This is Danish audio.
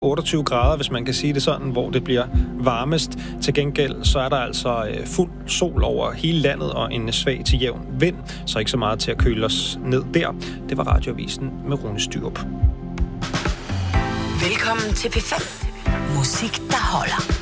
28 grader, hvis man kan sige det sådan, hvor det bliver varmest. Til gengæld så er der altså fuld sol over hele landet og en svag til jævn vind, så ikke så meget til at køle os ned der. Det var Radioavisen med Rune Styrup. Velkommen til P5. Musik, der holder.